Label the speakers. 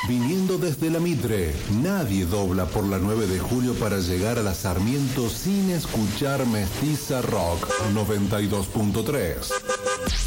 Speaker 1: Viniendo desde la Mitre, nadie dobla por la 9 de julio para llegar a la Sarmiento sin escuchar Mestiza Rock 92.3.